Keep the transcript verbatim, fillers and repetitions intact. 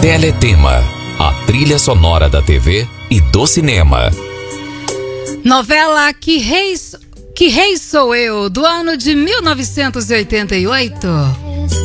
Teletema, a trilha sonora da T V e do cinema. Novela Que Rei, que Rei Sou Eu, do ano de mil novecentos e oitenta e oito.